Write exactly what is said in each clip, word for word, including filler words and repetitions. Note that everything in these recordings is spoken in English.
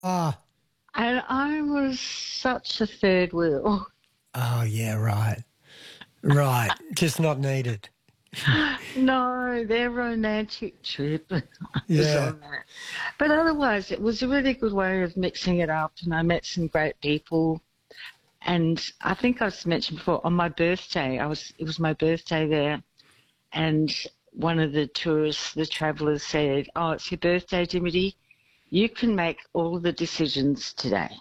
Ah, And I was such a third wheel. oh, yeah, right. Right. Just not needed. No, their romantic trip was Yeah. on that. But otherwise, it was a really good way of mixing it up, and I met some great people. And I think I've mentioned before, on my birthday, I was it was my birthday there, and one of the tourists, the travellers said, "Oh, it's your birthday, Dimity. You can make all the decisions today."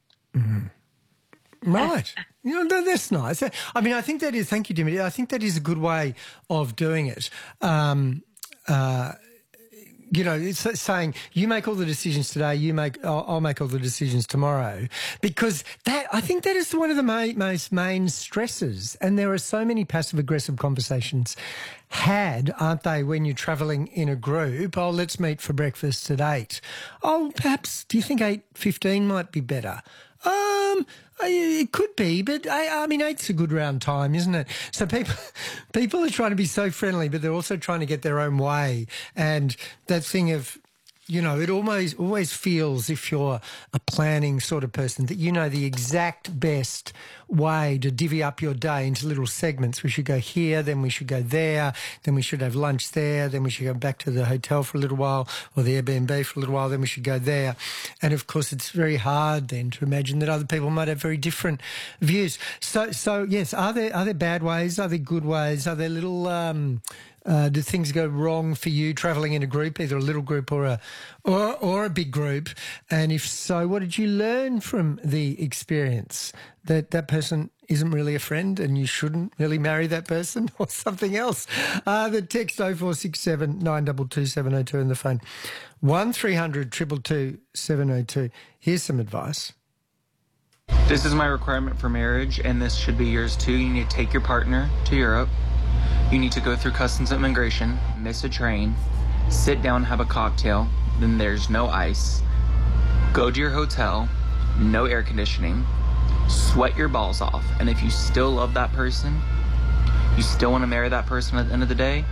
Right. You know, tha- that's nice. I mean, I think that is, thank you, Dimity. I think that is a good way of doing it. Um, uh, you know, it's saying you make all the decisions today, you make, I'll, I'll make all the decisions tomorrow, because that, I think that is one of the ma- most main stresses. And there are so many passive aggressive conversations had, aren't they, when you're travelling in a group? Oh, let's meet for breakfast at eight. Oh, perhaps, do you think eight fifteen might be better? Um, it could be, but I, I mean, eight's a good round time, isn't it? So people, people are trying to be so friendly, but they're also trying to get their own way. And that thing of, you know, it almost always feels, if you're a planning sort of person, that you know the exact best way to divvy up your day into little segments. We should go here, then we should go there, then we should have lunch there, then we should go back to the hotel for a little while, or the Airbnb for a little while, then we should go there. And of course, it's very hard then to imagine that other people might have very different views. So, so yes, are there are there bad ways? Are there good ways? Are there little um, Uh, do things go wrong for you travelling in a group, either a little group or a or or a big group? And if so, what did you learn from the experience? That that person isn't really a friend, and you shouldn't really marry that person, or something else? Uh, the text oh four six seven nine two two seven oh two and the phone one three hundred two two two seven oh two. Here's some advice. This is my requirement for marriage, and this should be yours too. You need to take your partner to Europe. You need to go through customs and immigration, miss a train, sit down, have a cocktail, then there's no ice. Go to your hotel, no air conditioning, sweat your balls off. And if you still love that person, you still want to marry that person at the end of the day,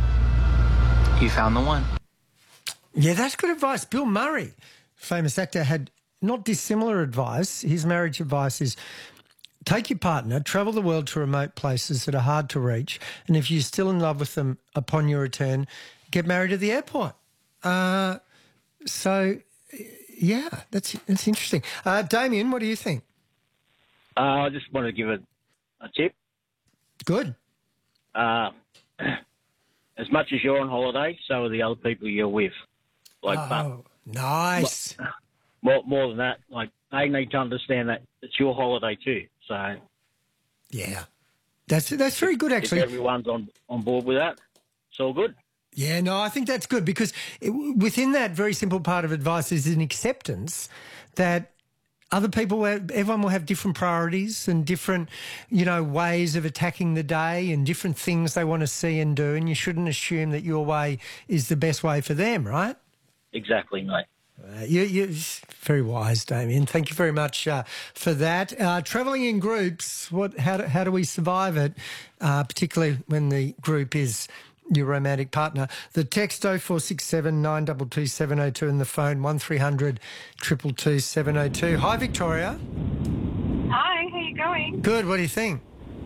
you found the one. Yeah, that's good advice. Bill Murray, famous actor, had not dissimilar advice. His marriage advice is, take your partner, travel the world to remote places that are hard to reach, and if you're still in love with them upon your return, get married at the airport. Uh, so, yeah, that's that's interesting. Uh, Damien, what do you think? Uh, I just want to give a, a tip. Good. Uh, as much as you're on holiday, so are the other people you're with. Like, Oh, nice. but more, more than that, like, they need to understand that it's your holiday too. So Yeah, that's that's very good, if actually. everyone's on, on board with that, it's all good. Yeah, no, I think that's good, because it, within that very simple part of advice is an acceptance that other people, everyone will have different priorities and different, you know, ways of attacking the day and different things they want to see and do, and you shouldn't assume that your way is the best way for them, right? Exactly, mate. Uh, you, you're very wise, Damien. Thank you very much uh, for that. Uh, travelling in groups, what? How do, how do we survive it, uh, particularly when the group is your romantic partner? The text oh four six seven nine two two seven oh two and the phone one three hundred two two two seven oh two. Hi, Victoria. Hi, how you going? Good. What do you think?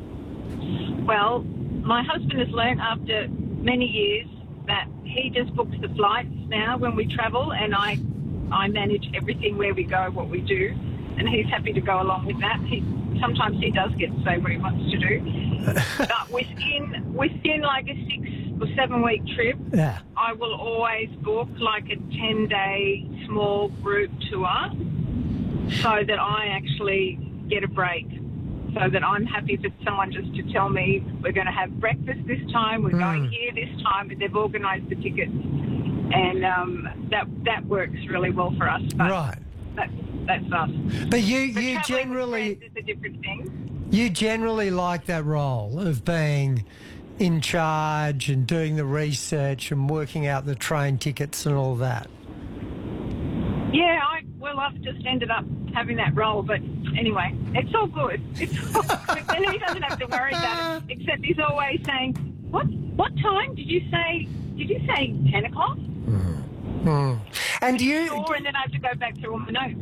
Well, my husband has learnt after many years that he just books the flights now when we travel, and I I manage everything, where we go, what we do, and he's happy to go along with that. He, sometimes he does get to say what he wants to do. But within, within like a six or seven week trip, Yeah. I will always book like a ten-day small group tour so that I actually get a break, so that I'm happy for someone just to tell me, we're going to have breakfast this time, we're going here this time, and they've organised the tickets. And um, that that works really well for us. But Right. That, that's us. But you, But you travelling with generally... friends is a different thing. You generally like that role of being in charge and doing the research and working out the train tickets and all that. Yeah, I well, I've just ended up having that role, but anyway, it's all good. It's all good. Then he doesn't have to worry about it, except he's always saying, "What? What time did you say? Did you say ten o'clock?" Hmm. And do you? Sure, and then I have to go back through all my notes.